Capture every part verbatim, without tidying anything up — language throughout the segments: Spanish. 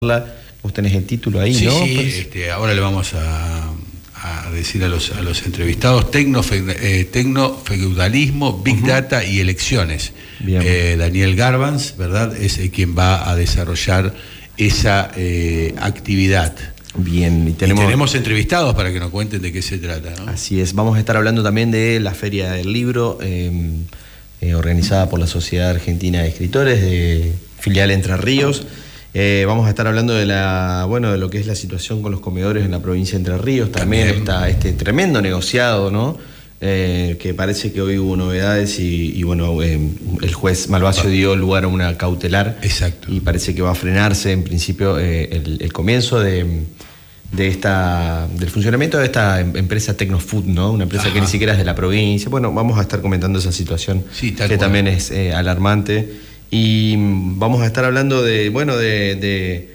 Vos tenés el título ahí, sí, ¿no? Sí, pues... este, ahora le vamos a, a decir a los, a los entrevistados tecnofe, eh, tecnofeudalismo, Big uh-huh. Data y elecciones. Eh, Daniel Garbans, ¿verdad? Es eh, quien va a desarrollar esa eh, actividad. Bien, y tenemos... y tenemos entrevistados para que nos cuenten de qué se trata, ¿no? Así es, vamos a estar hablando también de la Feria del Libro, eh, eh, organizada por la Sociedad Argentina de Escritores, de filial Entre Ríos. Eh, vamos a estar hablando de la, bueno, de lo que es la situación con los comedores en la provincia de Entre Ríos. También, también. está este tremendo negociado, ¿no? Eh, que parece que hoy hubo novedades y, y bueno, eh, el juez Malvasio dio lugar a una cautelar. Exacto. Y parece que va a frenarse en principio eh, el, el comienzo de, de esta, del funcionamiento de esta empresa Tecnofood, ¿no? Una empresa Ajá. que ni siquiera es de la provincia. Bueno, vamos a estar comentando esa situación sí, que cual. también es eh, alarmante. Y vamos a estar hablando de, bueno, de, de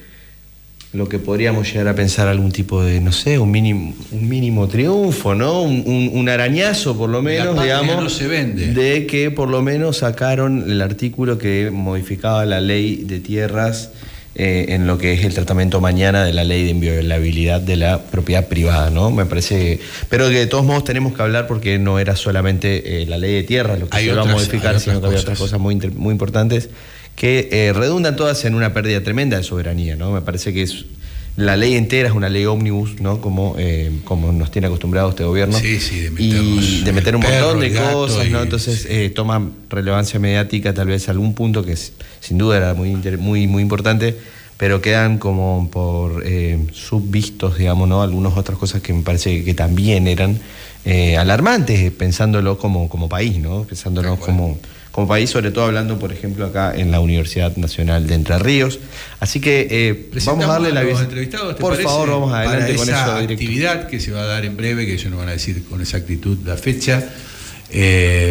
lo que podríamos llegar a pensar algún tipo de, no sé, un mínimo, un mínimo triunfo, ¿no? Un, un, un arañazo, por lo menos, digamos, no se vende. De que por lo menos sacaron el artículo que modificaba la ley de tierras eh, en lo que es el tratamiento mañana de la ley de inviolabilidad de la propiedad privada, ¿no? Me parece, pero que de todos modos tenemos que hablar porque no era solamente eh, la ley de tierras lo que hay se otras, va a modificar, sino que había otras cosas muy, muy importantes que eh, redundan todas en una pérdida tremenda de soberanía, ¿no? Me parece que es la ley entera es una ley ómnibus, ¿no? Como, eh, como nos tiene acostumbrado este gobierno. Sí, sí, de y de meter un perro, montón de cosas, y, ¿no? Entonces sí. eh, toma relevancia mediática tal vez algún punto que es, sin duda era muy, muy, muy importante, pero quedan como por eh, subvistos, digamos, ¿no? Algunas otras cosas que me parece que también eran eh, alarmantes, pensándolo como, como país, ¿no? Pensándolo como... como país, sobre todo hablando, por ejemplo, acá en la Universidad Nacional de Entre Ríos. Así que eh, vamos a darle la bienvenida. Por favor, vamos adelante para con esa eso. Directo. Actividad que se va a dar en breve, que ellos nos van a decir con exactitud la fecha. Eh,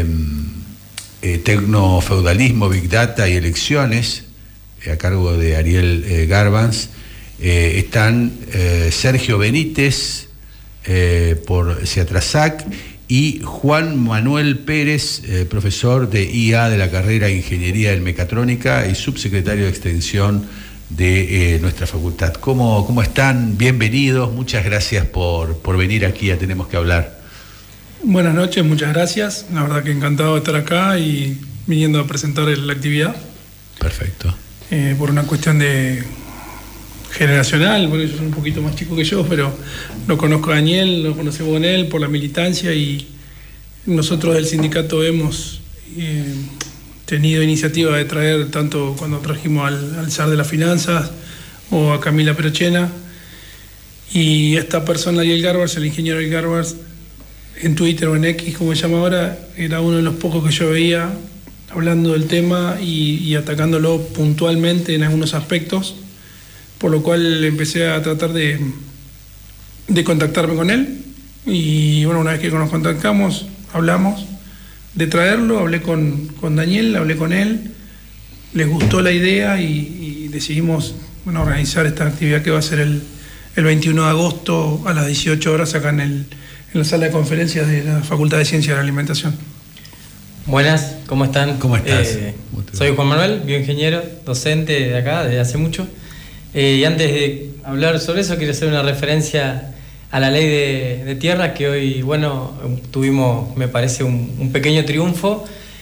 eh, Tecnofeudalismo, Big Data y elecciones, eh, a cargo de Ariel eh, Garbans. Eh, están eh, Sergio Benítez eh, por Ceatrasac y Juan Manuel Pérez, eh, profesor de I A de la carrera de Ingeniería en Mecatrónica y subsecretario de Extensión de eh, nuestra facultad. ¿Cómo, ¿Cómo están? Bienvenidos, muchas gracias por, por venir aquí a Tenemos que Hablar. Buenas noches, muchas gracias. La verdad que encantado de estar acá y viniendo a presentar la actividad. Perfecto. Eh, por una cuestión de... generacional, porque ellos son un poquito más chicos que yo, pero lo conozco a Daniel, lo conocemos con él por la militancia y nosotros del sindicato hemos eh, tenido iniciativa de traer, tanto cuando trajimos al, al zar de las finanzas o a Camila Perochena, y esta persona, Ariel Garbans, el ingeniero Ariel Garbans, en Twitter o en X, como se llama ahora, era uno de los pocos que yo veía hablando del tema y, y atacándolo puntualmente en algunos aspectos, por lo cual empecé a tratar de, de contactarme con él y bueno, una vez que nos contactamos, hablamos de traerlo, hablé con, con Daniel, hablé con él, les gustó la idea y, y decidimos bueno, organizar esta actividad que va a ser el, el veintiuno de agosto a las dieciocho horas acá en, el, en la sala de conferencias de la Facultad de Ciencias de la Alimentación. Buenas, ¿cómo están? ¿Cómo estás? Eh, soy Juan Manuel, bioingeniero, docente de acá desde hace mucho. Eh, y antes de hablar sobre eso, quiero hacer una referencia a la ley de, de tierras, que hoy, bueno, tuvimos, me parece, un, un pequeño triunfo,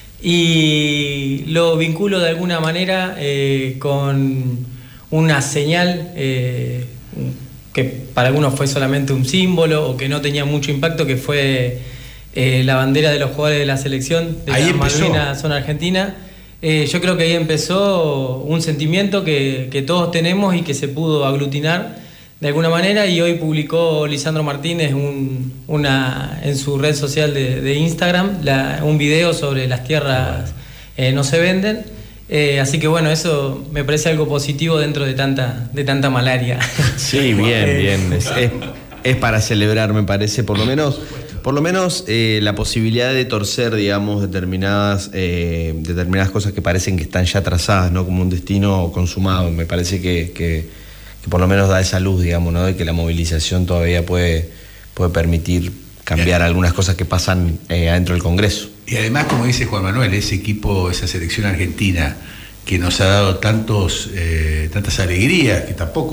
y lo vinculo de alguna manera eh, con una señal eh, que para algunos fue solamente un símbolo o que no tenía mucho impacto, que fue eh, la bandera de los jugadores de la selección de Ahí la empezó. Malvinas Zona Argentina. Eh, yo creo que ahí empezó un sentimiento que, que todos tenemos y que se pudo aglutinar de alguna manera, y hoy publicó Lisandro Martínez un, una, en su red social de, de Instagram la, un video sobre las tierras eh, no se venden, eh, así que bueno, eso me parece algo positivo dentro de tanta, de tanta malaria. Sí, bien, bien, es, es, es para celebrar, me parece, por lo menos... Por lo menos eh, la posibilidad de torcer, digamos, determinadas, eh, determinadas cosas que parecen que están ya trazadas, ¿no? Como un destino consumado. Me parece que, que, que por lo menos da esa luz, digamos, ¿no? De que la movilización todavía puede, puede permitir cambiar Bien. algunas cosas que pasan eh, adentro del Congreso. Y además, como dice Juan Manuel, ese equipo, esa selección argentina que nos ha dado tantos, eh, tantas alegrías, que tampoco